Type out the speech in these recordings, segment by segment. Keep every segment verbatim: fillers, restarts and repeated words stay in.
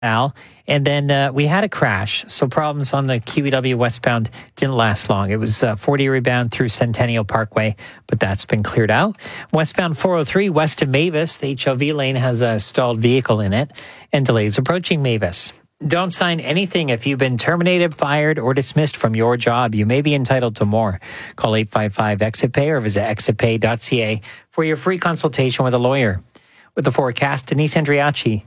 Al. And then uh, we had a crash. So problems on the Q E W westbound didn't last long. It was uh, forty rebound through Centennial Parkway, but that's been cleared out. Westbound four oh three west of Mavis, the H L V lane has a stalled vehicle in it and delays approaching Mavis. Don't sign anything if you've been terminated, fired, or dismissed from your job. You may be entitled to more. Call eight five five exit pay or visit exit pay dot c a for your free consultation with a lawyer. With the forecast, Denise Andriachi.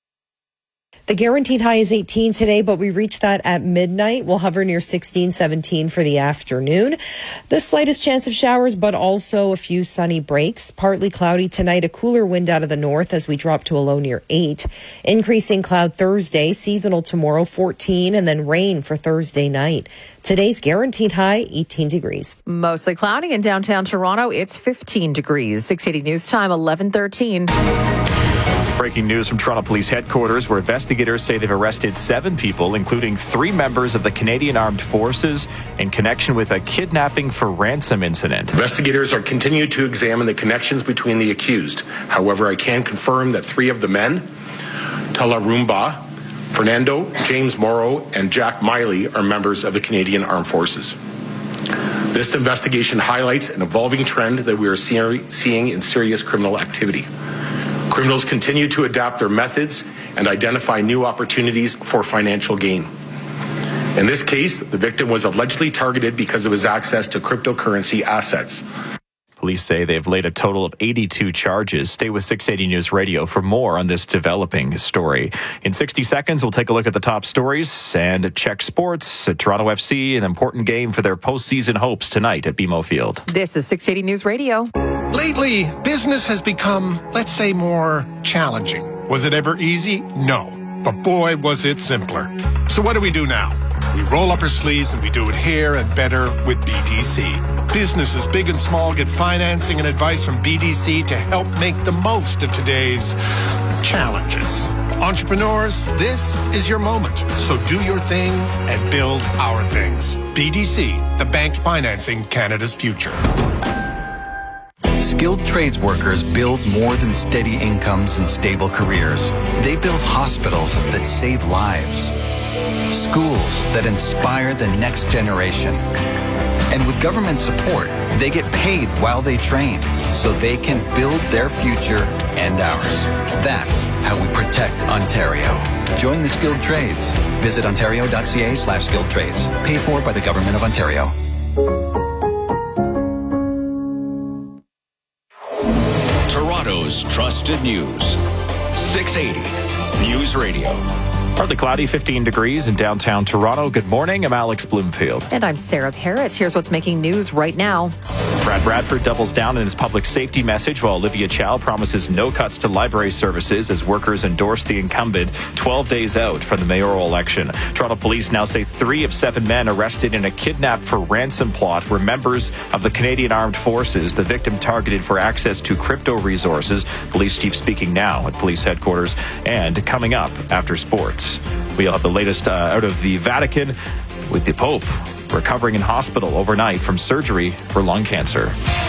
The guaranteed high is eighteen today, but we reach that at midnight. We'll hover near sixteen, seventeen for the afternoon. The slightest chance of showers, but also a few sunny breaks. Partly cloudy tonight, a cooler wind out of the north as we drop to a low near eight. Increasing cloud Thursday, seasonal tomorrow, fourteen, and then rain for Thursday night. Today's guaranteed high, eighteen degrees. Mostly cloudy in downtown Toronto. It's fifteen degrees. six eighty News Time, eleven thirteen. Breaking news from Toronto Police Headquarters, where investigators say they've arrested seven people, including three members of the Canadian Armed Forces, in connection with a kidnapping for ransom incident. Investigators are continuing to examine the connections between the accused. However, I can confirm that three of the men, Tala Rumba, Fernando, James Morrow, and Jack Miley, are members of the Canadian Armed Forces. This investigation highlights an evolving trend that we are seeing in serious criminal activity. Criminals continue to adapt their methods and identify new opportunities for financial gain. In this case, the victim was allegedly targeted because of his access to cryptocurrency assets. Police say they've laid a total of eighty-two charges. Stay with six eighty News Radio for more on this developing story. In sixty seconds, we'll take a look at the top stories and check sports. Toronto F C, an important game for their postseason hopes tonight at B M O Field. This is six eighty News Radio. Lately, business has become, let's say, more challenging. Was it ever easy? No. But boy, was it simpler. So what do we do now? We roll up our sleeves and we do it here and better with B D C. Businesses big and small get financing and advice from B D C to help make the most of today's challenges. Entrepreneurs, this is your moment. So do your thing and build our things. B D C, the bank financing Canada's future. Skilled trades workers build more than steady incomes and stable careers. They build hospitals that save lives, schools that inspire the next generation. And with government support, they get paid while they train so they can build their future and ours. That's how we protect Ontario. Join the skilled trades. Visit ontario.ca slash skilled trades. Paid for by the Government of Ontario. Toronto's trusted news. six eighty News Radio. Partly cloudy, fifteen degrees in downtown Toronto. Good morning. I'm Alex Bloomfield. And I'm Sarah Parrott. Here's what's making news right now. Brad Bradford doubles down in his public safety message, while Olivia Chow promises no cuts to library services as workers endorse the incumbent twelve days out from the mayoral election. Toronto police now say three of seven men arrested in a kidnap for ransom plot were members of the Canadian Armed Forces, the victim targeted for access to crypto resources. Police chief speaking now at police headquarters. And coming up after sports, we'll have the latest uh, out of the Vatican with the Pope recovering in hospital overnight from surgery for lung cancer.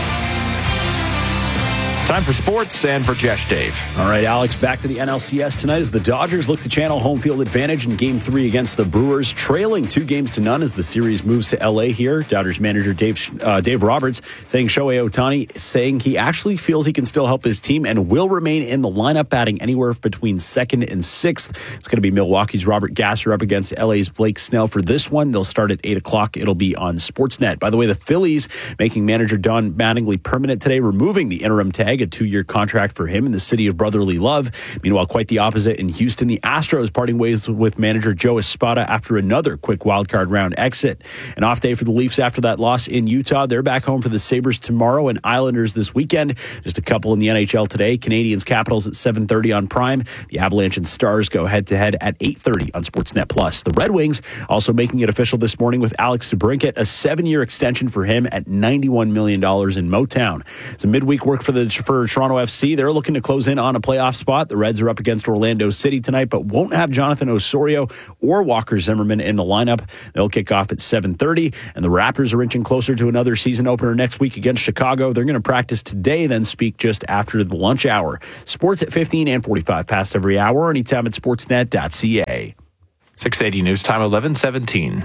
Time for sports and for Jesh Dave. All right, Alex, back to the N L C S tonight as the Dodgers look to channel home field advantage in Game three against the Brewers, trailing two games to none as the series moves to L A here. Dodgers manager Dave uh, Dave Roberts saying Shohei Ohtani saying he actually feels he can still help his team and will remain in the lineup, batting anywhere between second and sixth. It's going to be Milwaukee's Robert Gasser up against L A's Blake Snell for this one. They'll start at eight o'clock. It'll be on Sportsnet. By the way, the Phillies making manager Don Mattingly permanent today, removing the interim tag, a two-year contract for him in the city of brotherly love. Meanwhile, quite the opposite in Houston. The Astros parting ways with manager Joe Espada after another quick wildcard round exit. An off day for the Leafs after that loss in Utah. They're back home for the Sabres tomorrow and Islanders this weekend. Just a couple in the N H L today. Canadians Capitals at seven thirty on Prime. The Avalanche and Stars go head-to-head at eight thirty on Sportsnet Plus. The Red Wings also making it official this morning with Alex DeBrincat, a seven-year extension for him at ninety-one million dollars in Motown. It's a midweek work for the for Toronto F C, they're looking to close in on a playoff spot. The Reds are up against Orlando City tonight, but won't have Jonathan Osorio or Walker Zimmerman in the lineup. They'll kick off at seven thirty, and the Raptors are inching closer to another season opener next week against Chicago. They're going to practice today, then speak just after the lunch hour. Sports at fifteen and forty-five past every hour, anytime at sportsnet dot c a. six eighty News Time, eleven seventeen.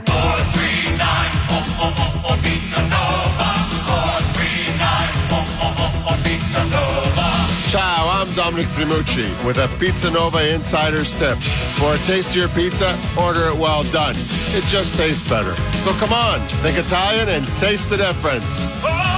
Ciao, I'm Dominic Primucci with a Pizza Nova Insider's Tip. For a tastier pizza, order it well done. It just tastes better. So come on, think Italian and taste the difference.